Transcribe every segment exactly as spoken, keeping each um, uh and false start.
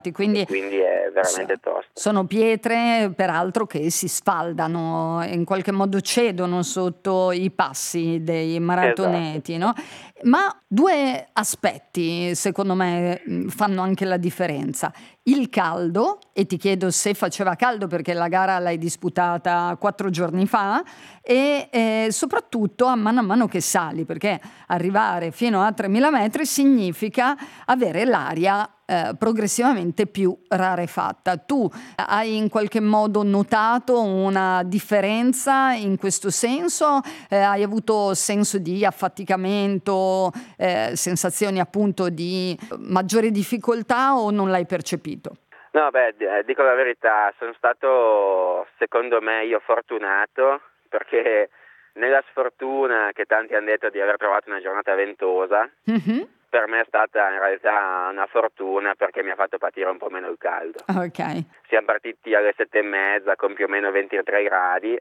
Quindi, e quindi è veramente tosto. Sono pietre peraltro che si sfaldano e in qualche modo cedono sotto i passi dei maratoneti, Esatto. no? Ma due aspetti secondo me fanno anche la differenza: il caldo, e ti chiedo se faceva caldo perché la gara l'hai disputata quattro giorni fa, e eh, soprattutto a mano a mano che sali, perché arrivare fino a tremila metri significa avere l'aria Eh, progressivamente più rarefatta. Tu hai in qualche modo notato una differenza in questo senso? Eh, hai avuto senso di affaticamento, eh, sensazioni appunto di maggiore difficoltà o non l'hai percepito? No, beh, dico la verità, sono stato, secondo me, io fortunato, perché nella sfortuna che tanti hanno detto di aver trovato una giornata ventosa, mm-hmm. per me è stata in realtà una fortuna perché mi ha fatto patire un po' meno il caldo. Ok. Siamo partiti alle sette e mezza con più o meno ventitré gradi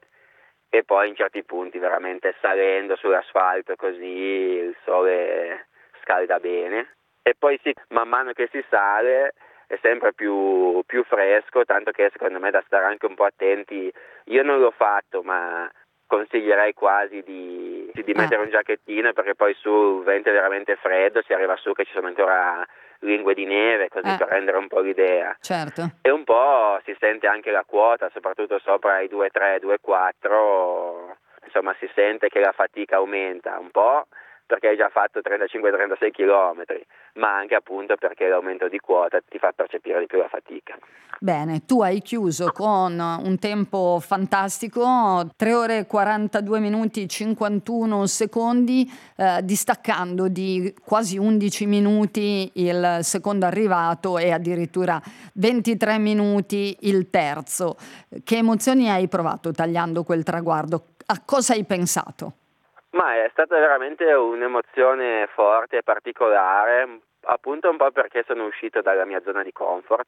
e poi in certi punti veramente salendo sull'asfalto così il sole scalda bene e poi sì, man mano che si sale è sempre più, più fresco, tanto che secondo me è da stare anche un po' attenti. Io non l'ho fatto, ma consiglierei quasi di, di mettere ah. un giacchettino, perché poi su il vento è veramente freddo, si arriva su che ci sono ancora lingue di neve, così ah. per rendere un po' l'idea. Certo. E un po' si sente anche la quota, soprattutto sopra i due tre, due quattro, insomma si sente che la fatica aumenta un po', perché hai già fatto trentacinque trentasei chilometri, ma anche appunto perché l'aumento di quota ti fa percepire di più la fatica. Bene, tu hai chiuso con un tempo fantastico, tre ore e quarantadue minuti cinquantuno secondi, eh, distaccando di quasi undici minuti il secondo arrivato e addirittura ventitré minuti il terzo. Che emozioni hai provato tagliando quel traguardo? A cosa hai pensato? Ma è stata veramente un'emozione forte e particolare, appunto un po' perché sono uscito dalla mia zona di comfort.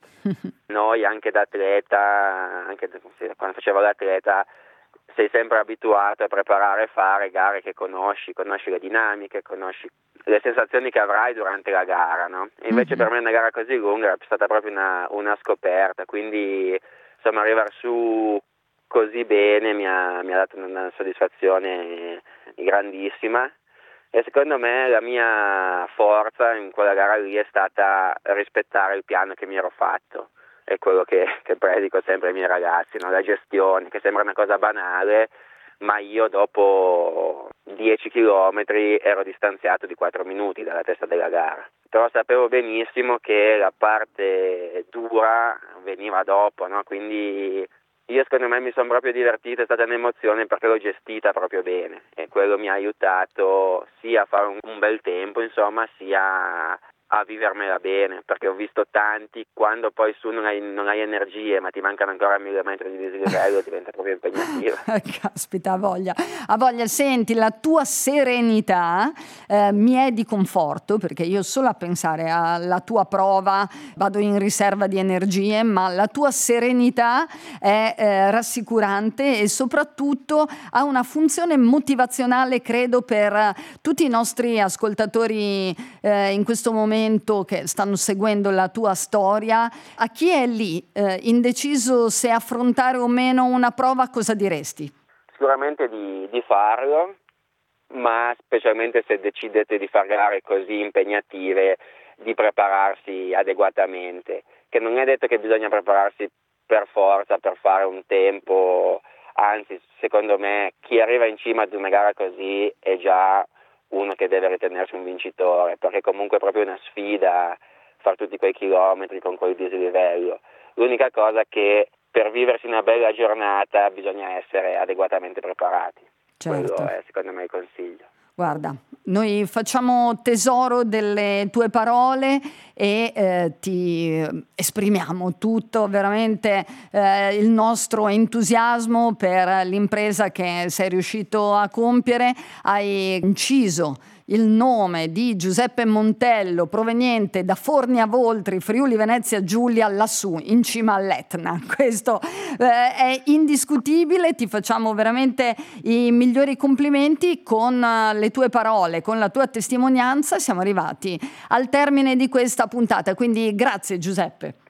Noi anche da atleta, anche quando facevo l'atleta, sei sempre abituato a preparare e fare gare che conosci, conosci le dinamiche, conosci le sensazioni che avrai durante la gara, no? E invece mm-hmm. per me una gara così lunga è stata proprio una, una scoperta, quindi insomma arrivare su così bene mi ha, mi ha dato una soddisfazione grandissima e secondo me la mia forza in quella gara lì è stata rispettare il piano che mi ero fatto. È quello che, che predico sempre ai miei ragazzi, no? La gestione, che sembra una cosa banale, ma io dopo dieci chilometri ero distanziato di quattro minuti dalla testa della gara. Però sapevo benissimo che la parte dura veniva dopo, no? Quindi io secondo me mi sono proprio divertito, è stata un'emozione perché l'ho gestita proprio bene e quello mi ha aiutato sia a fare un, un bel tempo, insomma, sia a vivermela bene, perché ho visto tanti, quando poi su non hai, non hai energie ma ti mancano ancora mille metri di dislivello, diventa proprio impegnativo. Caspita, ha voglia, ha voglia. Senti, la tua serenità eh, mi è di conforto, perché io solo a pensare alla tua prova vado in riserva di energie, ma la tua serenità è eh, rassicurante e soprattutto ha una funzione motivazionale, credo, per tutti i nostri ascoltatori eh, in questo momento che stanno seguendo la tua storia. A chi è lì eh, indeciso se affrontare o meno una prova, cosa diresti? Sicuramente di, di farlo, ma specialmente se decidete di fare gare così impegnative, di prepararsi adeguatamente, che non è detto che bisogna prepararsi per forza per fare un tempo, anzi secondo me chi arriva in cima ad una gara così è già uno che deve ritenersi un vincitore, perché comunque è proprio una sfida fare tutti quei chilometri con quel dislivello. L'unica cosa è che per viversi una bella giornata bisogna essere adeguatamente preparati. Certo. Quello è secondo me il consiglio. Guarda, noi facciamo tesoro delle tue parole e eh, ti esprimiamo tutto veramente eh, il nostro entusiasmo per l'impresa che sei riuscito a compiere. Hai inciso il nome di Giuseppe Montello, proveniente da Forni a Voltri, Friuli Venezia Giulia, lassù in cima all'Etna. Questo eh, è indiscutibile. Ti facciamo veramente i migliori complimenti. Con uh, le tue parole, con la tua testimonianza siamo arrivati al termine di questa puntata, quindi grazie Giuseppe.